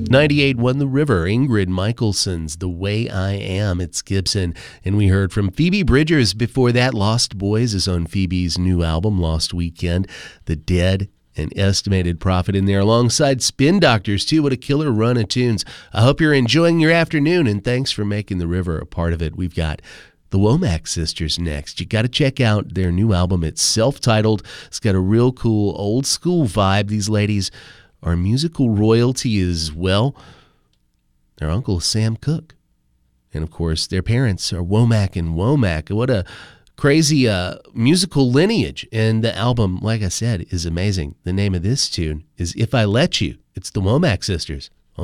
98 won The River, Ingrid Michaelson's The Way I Am. It's Gibson. And we heard from Phoebe Bridgers before that. Lost Boys is on Phoebe's new album, Lost Weekend. The Dead and Estimated Profit in there, alongside Spin Doctors, too. What a killer run of tunes. I hope you're enjoying your afternoon, and thanks for making The River a part of it. We've got the Womack Sisters next. You got to check out their new album. It's self-titled. It's got a real cool old school vibe. These ladies are musical royalty as well. Their uncle is Sam Cooke. And, of course, their parents are Womack and Womack. What a crazy musical lineage. And the album, like I said, is amazing. The name of this tune is If I Let You. It's the Womack Sisters.